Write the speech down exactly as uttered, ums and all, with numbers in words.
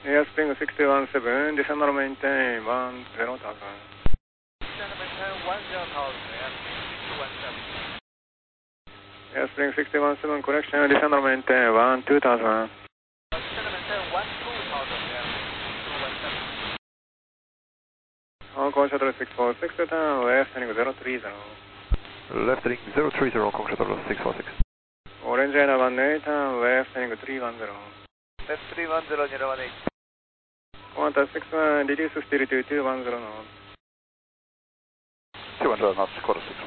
Airspring six one seven, descend or maintain one zero thousand. Descend and maintain one zero thousand, Airspring six one seven. Airspring six one seven, correction, descend or maintain one two thousand. Descend and maintain one two thousand, Airspring six one seven. Hong Kong Shuttle six four six, turn left heading zero three zero. Left heading zero three zero, Hong Kong Shuttle six four six. Orange Air one eight, turn left heading three one zero. Left three one zero, zero one eight. Qantas six one, reduce speed to two one zero knots. two one zero knots, quarter six one.